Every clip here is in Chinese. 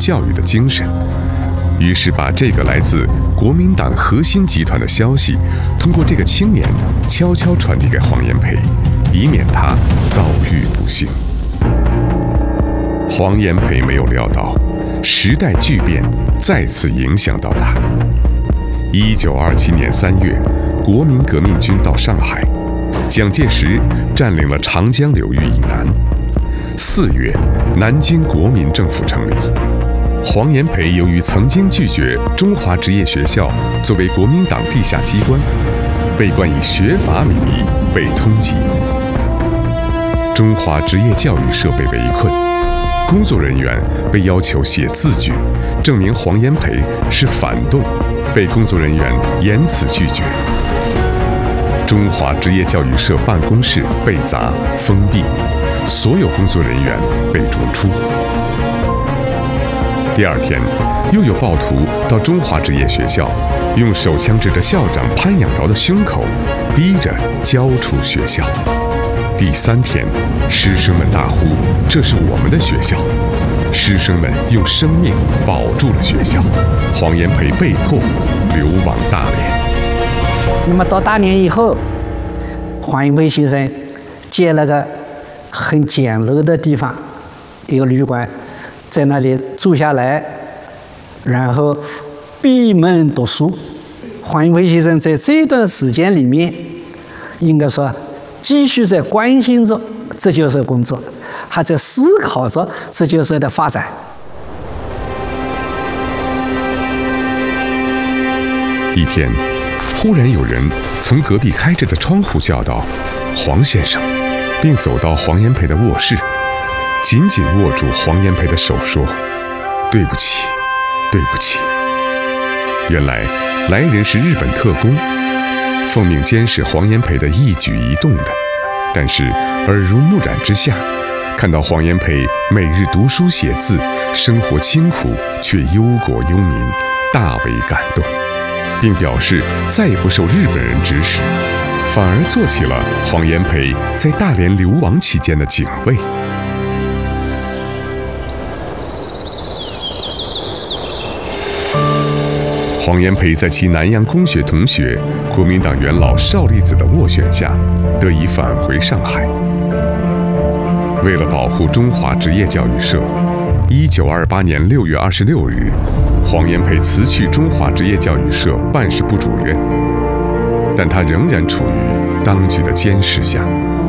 教育的精神，于是把这个来自国民党核心集团的消息，通过这个青年悄悄传递给黄炎培，以免他遭遇不幸。黄炎培没有料到，时代巨变再次影响到他。1927年3月，国民革命军到上海，蒋介石占领了长江流域以南。4月，南京国民政府成立。黄炎培由于曾经拒绝中华职业学校作为国民党地下机关，被冠以学阀名义被通缉。中华职业教育社被围困，工作人员被要求写字据，证明黄炎培是反动，被工作人员严词拒绝。中华职业教育社办公室被砸封闭，所有工作人员被逐出。第二天，又有暴徒到中华职业学校，用手枪指着校长潘仰饶的胸口，逼着交出学校。第3天，师生们大呼：“这是我们的学校！”师生们用生命保住了学校。黄炎培被迫流亡大连。 那么到大连以后，黄炎培先生建了个很简陋的地方，一个旅馆，在那里住下来，然后闭门读书。黄炎培先生在这段时间里面，应该说继续在关心着自救社工作，还在思考着自救社的发展。 一天，忽然有人从隔壁开着的窗户叫道：“黄先生！”并走到黄炎培的卧室，紧紧握住黄炎培的手说：“对不起，对不起。”原来来人是日本特工，奉命监视黄炎培的一举一动的，但是耳濡目染之下，看到黄炎培每日读书写字，生活清苦却忧国忧民，大为感动，并表示再也不受日本人指使，反而做起了黄炎培在大连流亡期间的警卫。黄炎培在其南洋公学同学国民党元老邵力子的斡旋下，得以返回上海。为了保护中华职业教育社，1928年6月26日，黄炎培辞去中华职业教育社办事部主任，但他仍然处于当局的监视下。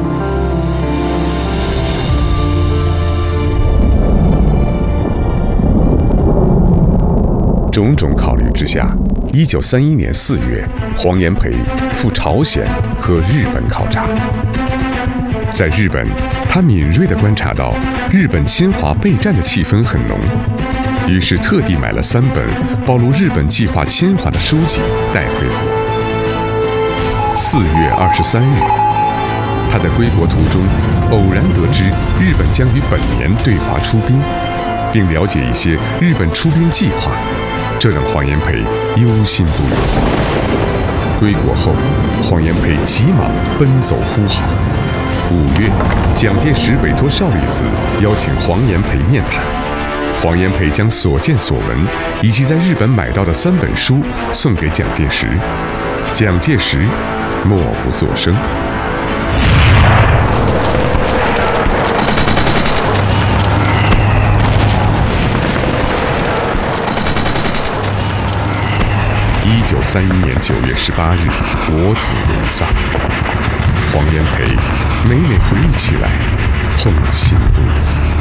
种种考虑之下，1931年4月，黄炎培赴朝鲜和日本考察。在日本，他敏锐地观察到日本侵华备战的气氛很浓，于是特地买了3本暴露日本计划侵华的书籍带回国。4月23日，他在归国途中偶然得知日本将于本年对华出兵，并了解一些日本出兵计划，这让黄炎培忧心不已。归国后，黄炎培急忙奔走呼号。5月，蒋介石委托邵力子邀请黄炎培面谈。黄炎培将所见所闻以及在日本买到的3本书送给蒋介石，蒋介石默不作声。1931年9月18日，国土沦丧。黄炎培每每回忆起来，痛心不已。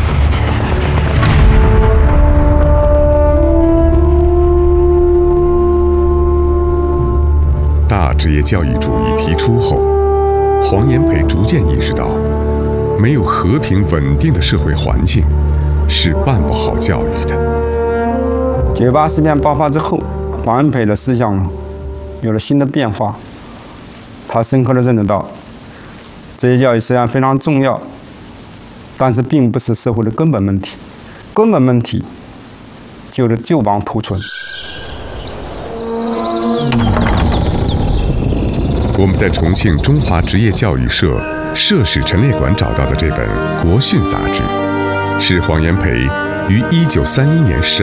大职业教育主义提出后，黄炎培逐渐意识到，没有和平稳定的社会环境，是办不好教育的。 9·8事变爆发之后，黄炎培的思想有了新的变化，他深刻地认识到，职业教育虽然非常重要，但是并不是社会的根本问题，根本问题就是救亡图存。 我们在重庆中华职业教育社社史陈列馆找到的这本《国训》杂志，是黄炎培于1931年12